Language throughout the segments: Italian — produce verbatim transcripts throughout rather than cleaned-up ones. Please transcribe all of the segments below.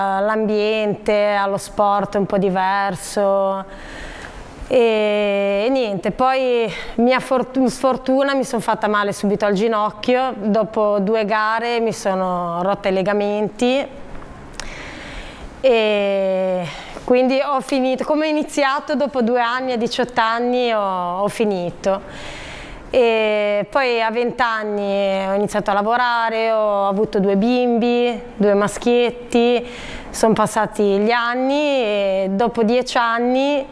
all'ambiente, allo sport un po' diverso e, e niente, poi mia sfortuna mi sono fatta male subito al ginocchio, dopo due gare mi sono rotta i legamenti e quindi ho finito, come ho iniziato dopo due anni, a diciotto anni ho, ho finito. E poi a venti anni ho iniziato a lavorare, ho avuto due bimbi, due maschietti, sono passati gli anni e dopo dieci anni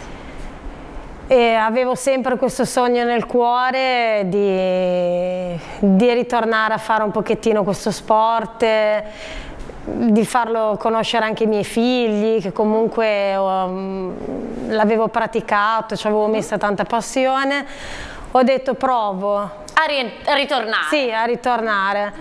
e avevo sempre questo sogno nel cuore di, di ritornare a fare un pochettino questo sport, di farlo conoscere anche ai miei figli, che comunque l'avevo praticato, ci avevo messo tanta passione. Ho detto provo. A, ri a ritornare? Sì, a ritornare.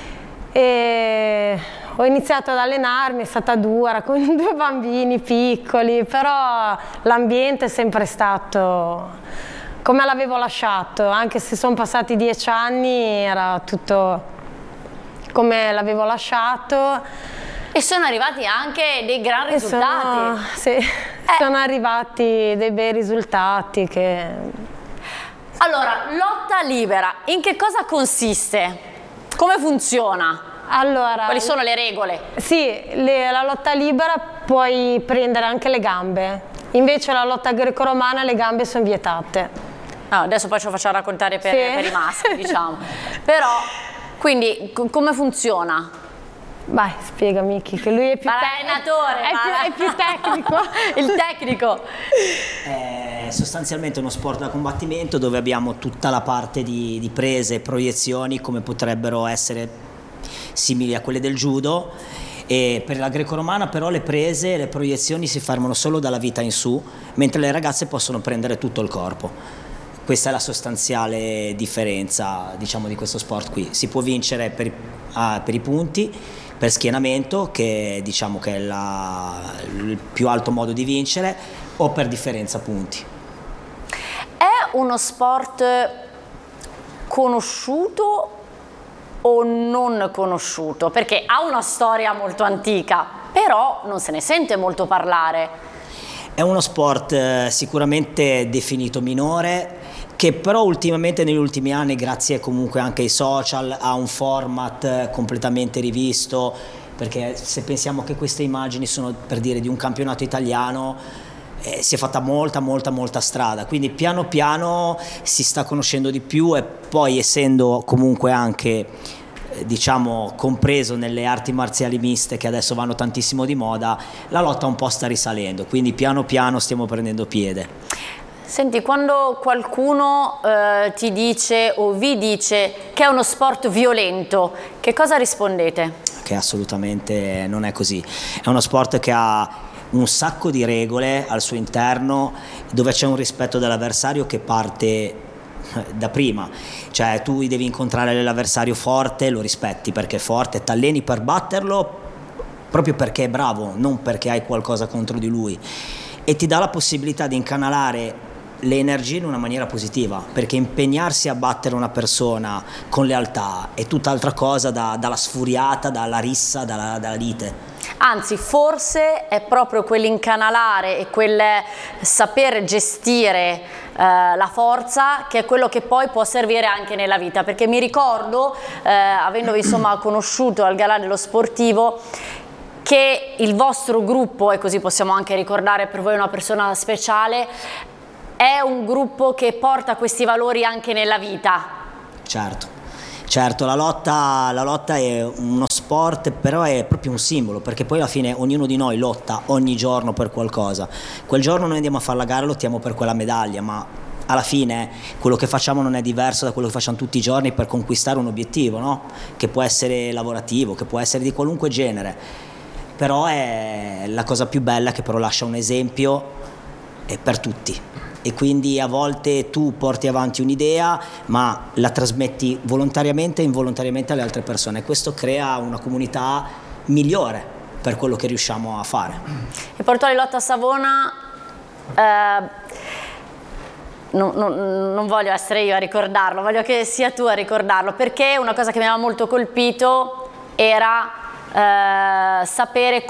E ho iniziato ad allenarmi, è stata dura, con due bambini piccoli, però l'ambiente è sempre stato come l'avevo lasciato, anche se sono passati dieci anni, era tutto come l'avevo lasciato. E sono arrivati anche dei gran risultati. Sono, sì, eh. sono arrivati dei bei risultati che... Allora, lotta libera, in che cosa consiste? Come funziona? Allora, quali sono le regole? Sì, le, la lotta libera puoi prendere anche le gambe, invece la lotta greco-romana le gambe sono vietate. No, adesso poi ce lo facciamo raccontare per, sì. per i maschi, diciamo. Però, quindi, come funziona? Vai, spiega Miki, che lui è più, allenatore, è più, è più tecnico. Il tecnico. È sostanzialmente uno sport da combattimento dove abbiamo tutta la parte di, di prese e proiezioni, come potrebbero essere simili a quelle del judo, e per la greco-romana però le prese e le proiezioni si fermano solo dalla vita in su, mentre le ragazze possono prendere tutto il corpo. Questa è la sostanziale differenza, diciamo, di questo sport qui. Si può vincere per, ah, per i punti, per schienamento, che diciamo che è la, il più alto modo di vincere, o per differenza punti. È uno sport conosciuto o non conosciuto? Perché ha una storia molto antica, però non se ne sente molto parlare. È uno sport eh, sicuramente definito minore, che però ultimamente negli ultimi anni, grazie comunque anche ai social, ha un format completamente rivisto, perché se pensiamo che queste immagini sono, per dire, di un campionato italiano, eh, si è fatta molta molta molta strada, quindi piano piano si sta conoscendo di più, e poi essendo comunque anche eh, diciamo compreso nelle arti marziali miste, che adesso vanno tantissimo di moda, la lotta un po' sta risalendo, quindi piano piano stiamo prendendo piede. Senti, quando qualcuno eh, ti dice o vi dice che è uno sport violento, che cosa rispondete? Che assolutamente non è così. È uno sport che ha un sacco di regole al suo interno, dove c'è un rispetto dell'avversario che parte da prima. Cioè tu devi incontrare l'avversario forte, lo rispetti perché è forte, t'alleni per batterlo proprio perché è bravo, non perché hai qualcosa contro di lui, e ti dà la possibilità di incanalare le energie in una maniera positiva, perché impegnarsi a battere una persona con lealtà è tutt'altra cosa da, dalla sfuriata, dalla rissa, dalla, dalla lite. Anzi, forse è proprio quell'incanalare e quel saper gestire eh, la forza che è quello che poi può servire anche nella vita, perché mi ricordo, eh, avendovi insomma conosciuto al Galà dello Sportivo, che il vostro gruppo, e così possiamo anche ricordare per voi una persona speciale, è un gruppo che porta questi valori anche nella vita. Certo, certo, la lotta, la lotta è uno sport, però è proprio un simbolo, perché poi alla fine ognuno di noi lotta ogni giorno per qualcosa. Quel giorno noi andiamo a fare la gara e lottiamo per quella medaglia, ma alla fine quello che facciamo non è diverso da quello che facciamo tutti i giorni per conquistare un obiettivo, no? Che può essere lavorativo, che può essere di qualunque genere, però è la cosa più bella, che però lascia un esempio per tutti. E quindi a volte tu porti avanti un'idea, ma la trasmetti volontariamente e involontariamente alle altre persone. Questo crea una comunità migliore per quello che riusciamo a fare. Il Portuale Lotta Savona, eh, non, non, non voglio essere io a ricordarlo, voglio che sia tu a ricordarlo, perché una cosa che mi aveva molto colpito era eh, sapere